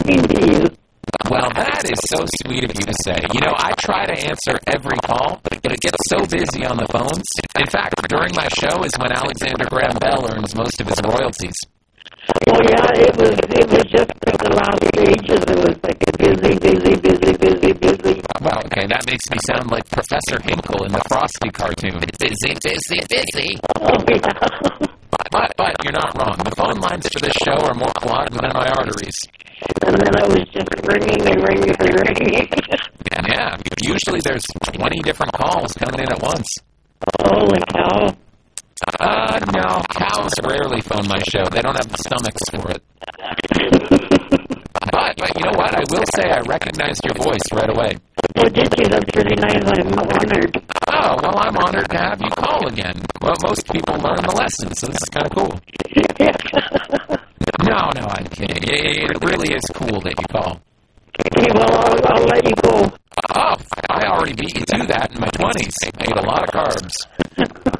talking to you. Well, that is so sweet of you to say. You know, I try to answer every call, but it gets so busy on the phones. In fact, during my show is when Alexander Graham Bell earns most of his royalties. Oh, yeah, it was just like the last stages. It was like a busy. Well, okay, that makes me sound like Professor Hinkle in the Frosty cartoon. Busy. Oh, yeah. But you're not wrong. The phone lines for this show are more clogged than my arteries. And then I was just ringing. Yeah, usually there's 20 different calls coming in at once. Holy cow. No, cows rarely phone my show. They don't have the stomachs for it. But you know what? I will say I recognized your voice right away. Oh, did you? That's pretty nice. I'm honored. Oh, well, I'm honored to have you call again. Well, most people learn the lesson, so this is kind of cool. No, I'm kidding. It really is cool that you call. Okay, well, I'll let you go. Oh, I already beat you to that in my 20s. I ate a lot of carbs.